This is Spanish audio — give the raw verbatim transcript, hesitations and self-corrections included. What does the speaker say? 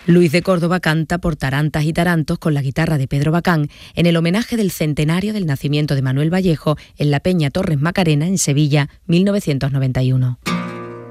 Luis de Córdoba canta por tarantas y tarantos con la guitarra de Pedro Bacán en el homenaje del centenario del nacimiento de Manuel Vallejo en la Peña Torres Macarena en Sevilla, mil novecientos noventa y uno.